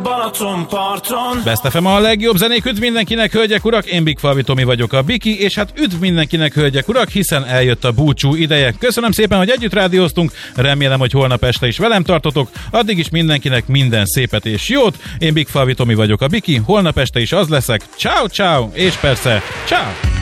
Balatonparton. Best FM a legjobb zenék, üdv mindenkinek, hölgyek, urak, én Big Falvi Tomi vagyok, a Biki, és hát üdv mindenkinek, hölgyek, urak, hiszen eljött a búcsú ideje. Köszönöm szépen, hogy együtt rádióztunk, remélem, hogy holnap este is velem tartotok, addig is mindenkinek minden szépet és jót. Én Big Falvi Tomi vagyok, a Biki, holnap este is az leszek. Ciao, ciao, és persze, ciao!